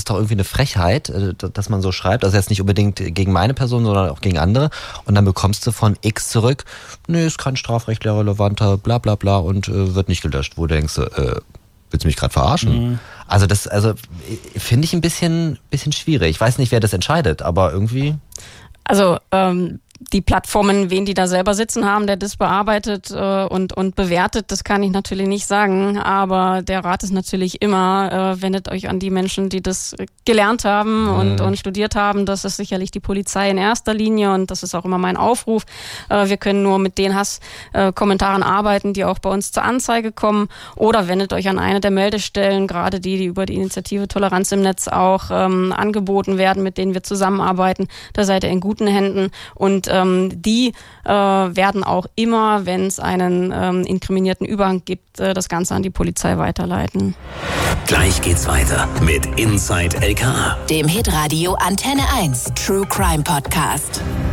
doch irgendwie eine Frechheit, dass man so schreibt. Also jetzt nicht unbedingt gegen meine Person, sondern auch gegen andere. Und dann bekommst du von X zurück, nee, ist kein strafrechtlich relevanter, bla bla bla und wird nicht gelöscht. Wo du denkst, willst du mich gerade verarschen? Mhm. Also finde ich ein bisschen schwierig. Ich weiß nicht, wer das entscheidet, aber irgendwie... Also die Plattformen, wen die da selber sitzen haben, der das bearbeitet und bewertet, das kann ich natürlich nicht sagen. Aber der Rat ist natürlich immer, wendet euch an die Menschen, die das gelernt haben und studiert haben. Das ist sicherlich die Polizei in erster Linie und das ist auch immer mein Aufruf. Wir können nur mit den Hasskommentaren arbeiten, die auch bei uns zur Anzeige kommen. Oder wendet euch an eine der Meldestellen, gerade die über die Initiative Toleranz im Netz auch angeboten werden, mit denen wir zusammenarbeiten. Da seid ihr in guten Händen und die werden auch immer, wenn es einen inkriminierten Überhang gibt, das Ganze an die Polizei weiterleiten. Gleich geht's weiter mit Inside LKA, dem Hitradio Antenne 1 True Crime Podcast.